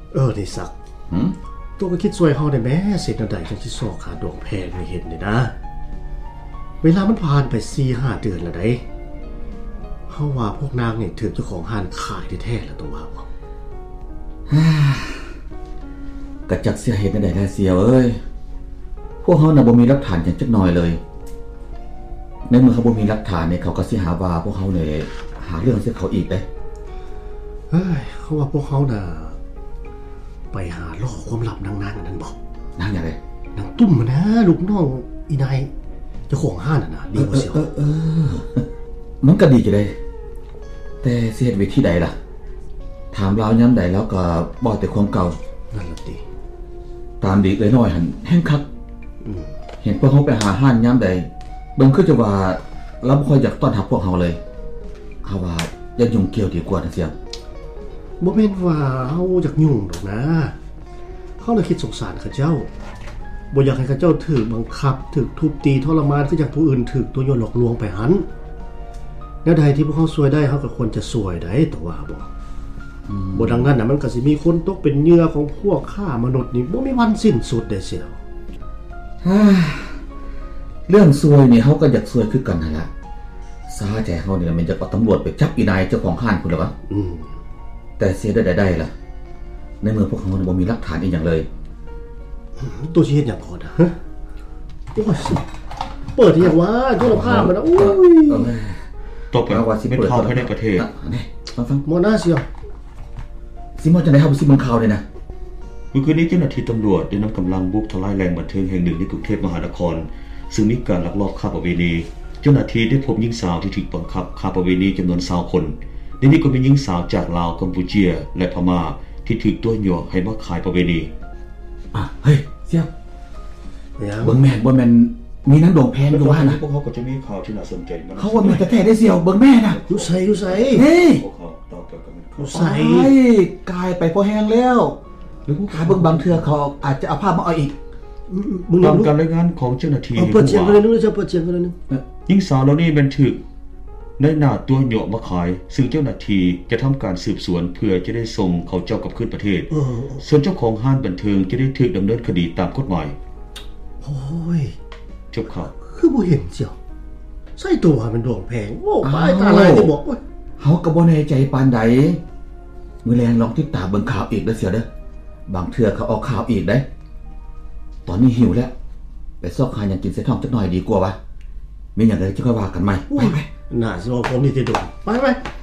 นี่สักตัวก็คิดซวยเฮาได้แม้เสร็จใดจังสิซอกขาดวงแพงให้เห็นนี่นะเวลามันผ่านไป 4-5 เดือนแล้วได้เฮาว่าพวกนางนี่ถูกเจ้าของห้านขายแท้ๆแล้วตัวว่ากระจักเสียเหตุใดแท้เสียเอ้ยพวกเฮาน่ะบ่มีหลักฐานจักหน่อยเลยในเมื่อเขาบ่มีหลักฐานเนี่ยเขาก็สิหาว่าพวกเฮาเนี่ยหาเรื่องเสียเขาอีกเด้เขาว่าพวกเขาน่ะไปหาล่อความลับนางนั่นบอกนางอย่างไรนางตุ้มนะลูกน้องอีนายเจ้าของห้านน่ะดีกว่าเสียวมันก็ดีจะได้แต่เสียวิธีใดล่ะถามเราย้ำใดแล้วก็บอกแต่ความเก่านั่นแหละดีตามดีเลยหน่อยหันแห้งคักเห็นพวกเขาไปหาห้านย้ำใดเบิ่งคือจะว่าเราบ่ค่อยอยากต้อนรับพวกเขาเลยเขาว่าอย่ายุ่งเกี่ยวดีกว่านะเสียบ่แม่นว่าเฮาอยากยุ่งดอกนะเขาน่ะคิดสงสารเขาเจ้าบ่อยากให้เขาเจ้าถูกบังคับถูกทุบตีทรมานคืออย่างผู้อื่นถูกตัวโยนหลอกลวงไปหันแล้วใดที่พวกเขาช่วยได้เขาก็ควรจะช่วยได้แต่ว่าบ่ดังนั้นน่ะมันก็สิมีคนตกเป็นเหยื่อของพวกฆ่ามนุษย์นี่บ่มีวันสิ้นสุดได้เสียวเรื่องซวยนี่เขาก็อยากซวยคือกันนั่นล่ะซาใจเขาเนี่ยมันจะเอาตำรวจไปจับอีนายเจ้าของห้านพุ่นล่ะวะแต่เสียได้ล่ะในเมื่อพวกเขาบ่มีหลักฐานอีกอย่างเลยตัวสิเฮ็ดหยังก่อนฮะโอ้ยเปิดอีหยังวะเจ้าละผ้ามันโอ้ยตบแล้วว่าสิเป็นข่าวภายในประเทศนี่ฟังหมอหน้าเสียวสิมอจังได๋เฮาสิเบิ่งข่าวเลยนะเมื่อคืนนี้เจ้าหน้าที่ตำรวจได้นำกำลังบุกทลายแหล่งบันเทิงแห่งหนึ่งในกรุงเทพมหานครซึ่งมีการลักลอบค้าประเวณีเจ้าหน้าที่ได้พบหญิงสาวที่ถูกบังคับค้าประเวณีจำนวน20 คนในนี้ก็มีหญิงสาวจากลาวกัมพูเชียและพม่าที่ถูกตัวหยอกให้มาขายประเวณีเฮ้ยเสี่ยวเบิ่งแม่นบ่แม่นมีนางดงแพนอยู่ว่านะพวกเขาก็จะมีข่าวที่น่าสนใจมาเขาว่าแม่แท้ๆได้เสี่ยวเบิ่งแม่น่ะอยู่ไสเฮ้ยอยู่ไสกายไปพอแห้งแล้วหรือขายเบิ่งบางเทื่อเขาอาจจะเอาภาพมาเอาอีกตามการรายงานของเจ้าหน้าที่เปิดเสียงกันเลยนึงจะเปิดเสียงกันเลยนึงหญิงสาวเหล่านี้เป็นถูกได้หน้าตัวหยอกมาขายซึ่งเจ้าหน้าที่จะทำการสืบสวนเพื่อจะได้ส่งเขาเจ้ากลับคืนประเทศส่วนเจ้าของห้างบันเทิงจะได้ถูกดำเนินคดีตามกฎหมายโอ้ยจบข่าวคือบ่เห็นเจียวใส่ตัวมันดวงแพงโอ้ป้ายตาลายที่บอกว่าเฮาก็บ่แน่ใจปานใดมื้อแลงลองติดตามเบิ่งข่าวอีกเด้อเสียเด้อบางเทื่อเขาออกข่าวอีกได้ตอนนี้หิวแล้วไปซอกหาหยังกินใส่ท้องจักหน่อยดีกว่าวะมีหยังไดจะค่อยว่ากันใหม่ไปน่าสิว่าผมนี่สิโดนไป